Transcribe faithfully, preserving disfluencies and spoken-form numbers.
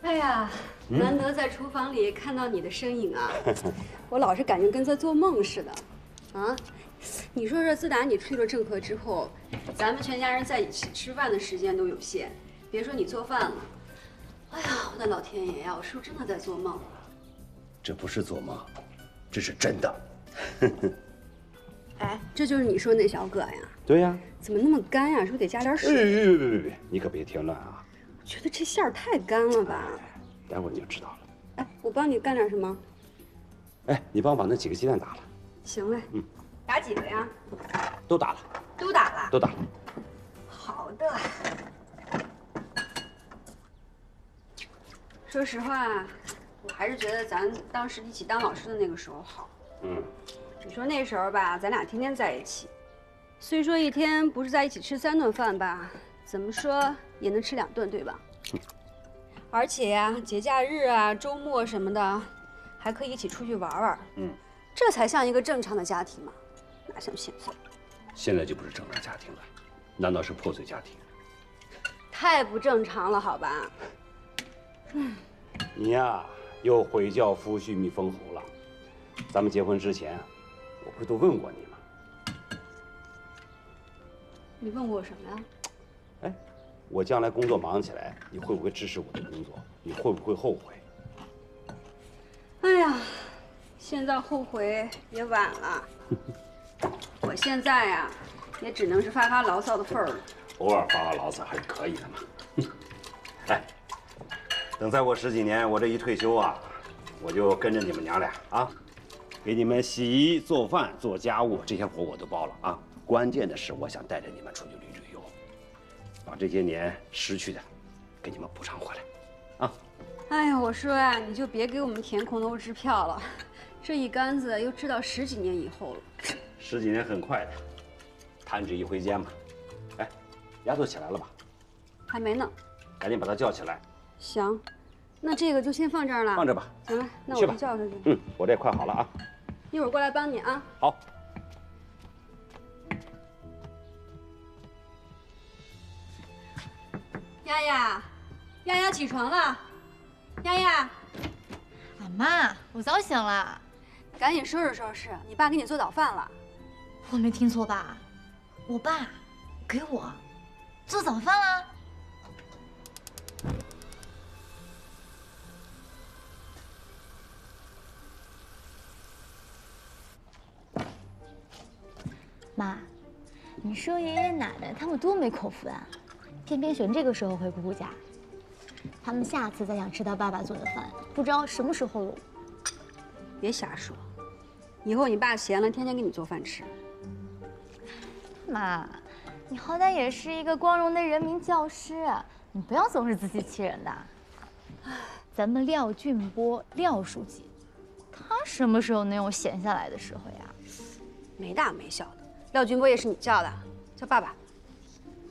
哎呀， 嗯、 难得在厨房里看到你的身影啊，我老是感觉跟在做梦似的。啊，你说说，自打你去了郑和之后，咱们全家人在一起吃饭的时间都有限，别说你做饭了。哎呀，我的老天爷呀，我是不是真的在做梦？ 这不是做梦，这是真的。 哎，这就是你说那小葛呀？ 对呀。 怎么那么干呀？是不是得加点水？ 别别别别别，你可别添乱啊！ 我觉得这馅儿太干了吧？ 待会儿你就知道了。 哎，我帮你干点什么？ 哎，你帮我把那几个鸡蛋打了。 行嘞。 嗯。 打几个呀？ 都打了。 都打了。 都打了。 好的。说实话，我还是觉得咱当时一起当老师的那个时候好。 嗯。 你说那时候吧，咱俩天天在一起，虽说一天不是在一起吃三顿饭吧，怎么说也能吃两顿，对吧？嗯。而且呀，节假日啊、周末什么的，还可以一起出去玩玩。嗯。这才像一个正常的家庭嘛，哪像现在？ 现在就不是正常家庭了，难道是破碎家庭？ 太不正常了，好吧？ 嗯。你呀，又悔教夫婿觅封侯了。咱们结婚之前，我不是都问过你吗？ 你问过我什么呀？ 哎，我将来工作忙起来，你会不会支持我的工作？你会不会后悔？ 哎呀，现在后悔也晚了。我现在呀，也只能是发发牢骚的份儿了。 偶尔发发牢骚还是可以的嘛。哎，等再过十几年，我这一退休啊，我就跟着你们娘俩啊，给你们洗衣、做饭、做家务这些活我都包了啊。关键的是，我想带着你们出去旅旅游，把这些年失去的给你们补偿回来，啊！ 哎呀，我说呀，你就别给我们填空头支票了，这一竿子又知道十几年以后了。 十几年很快的，弹指一挥间嘛。哎，丫头起来了吧？ 还没呢。 赶紧把她叫起来。 行，那这个就先放这儿了。 放这吧。 行了，那我就叫上去。 嗯，我这快好了啊。 一会儿过来帮你啊。 好。 丫丫，丫丫起床了。丫丫， 啊妈，我早醒了。 赶紧收拾收拾，你爸给你做早饭了。 我没听错吧？我爸给我做早饭了。妈，你说爷爷奶奶他们多没口福啊，偏偏选这个时候回姑姑家。他们下次再想吃到爸爸做的饭，不知道什么时候了。 别瞎说，以后你爸闲了，天天给你做饭吃。 妈，你好歹也是一个光荣的人民教师，你不要总是自欺欺人的。咱们廖俊波廖书记，他什么时候能有闲下来的时候呀？ 没大没小的，廖俊波也是你叫的，叫爸爸。